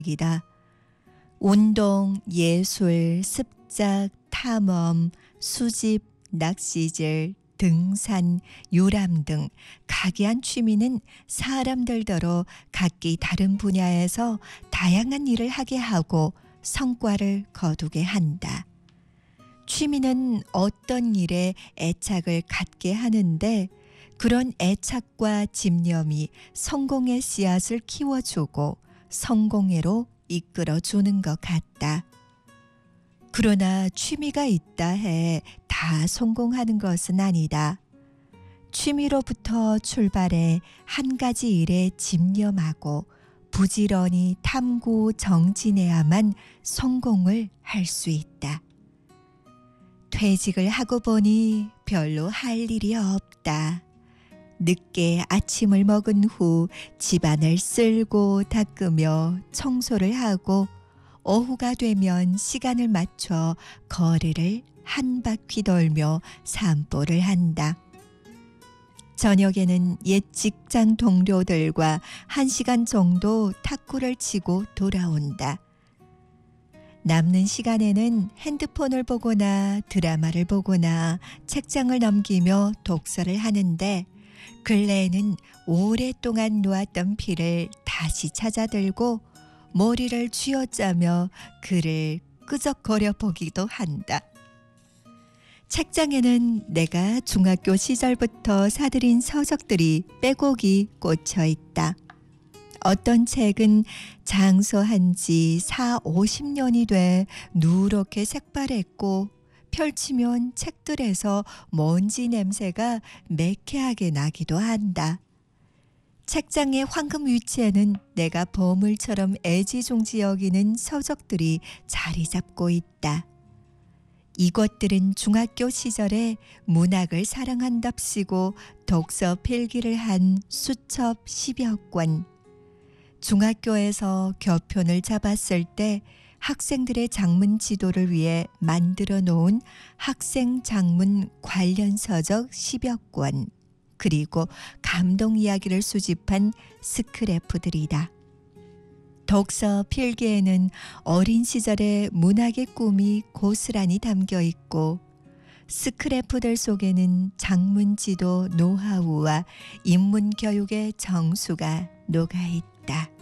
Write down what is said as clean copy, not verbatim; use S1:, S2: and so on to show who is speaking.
S1: 이다. 운동, 예술, 습작, 탐험, 수집, 낚시질, 등산, 유람 등 각이한 취미는 사람들더러 각기 다른 분야에서 다양한 일을 하게 하고 성과를 거두게 한다. 취미는 어떤 일에 애착을 갖게 하는데 그런 애착과 집념이 성공의 씨앗을 키워주고 성공회로 이끌어주는 것 같다. 그러나 취미가 있다 해 다 성공하는 것은 아니다. 취미로부터 출발해 한 가지 일에 집념하고 부지런히 탐구 정진해야만 성공을 할 수 있다. 퇴직을 하고 보니 별로 할 일이 없다. 늦게 아침을 먹은 후 집안을 쓸고 닦으며 청소를 하고 오후가 되면 시간을 맞춰 거리를 한 바퀴 돌며散歩를 한다. 저녁에는 옛 직장 동료들과 1시간 정도 탁구를 치고 돌아온다. 남는 시간에는 핸드폰을 보거나 드라마를 보거나 책장을 넘기며 독서를 하는데 근래에는 오랫동안 놓았던 피를 다시 찾아들고 머리를 쥐어짜며 글을 끄적거려 보기도 한다. 책장에는 내가 중학교 시절부터 사들인 서적들이 빼곡히 꽂혀 있다. 어떤 책은 장서한 지 40-50년이 돼 누렇게 색발했고 펼치면 책들에서 먼지 냄새가 매캐하게 나기도 한다. 책장의 황금 위치에는 내가 보물처럼 애지중지 여기는 서적들이 자리 잡고 있다. 이것들은 중학교 시절에 문학을 사랑한답시고 독서 필기를 한 수첩 10여 권. 중학교에서 교편을 잡았을 때 학생들의 작문 지도를 위해 만들어 놓은 학생 작문 관련 서적 10여 권, 그리고 감동 이야기를 수집한 스크래프들이다. 독서 필기에는 어린 시절의 문학의 꿈이 고스란히 담겨 있고 스크래프들 속에는 작문 지도 노하우와 인문 교육의 정수가 녹아 있다.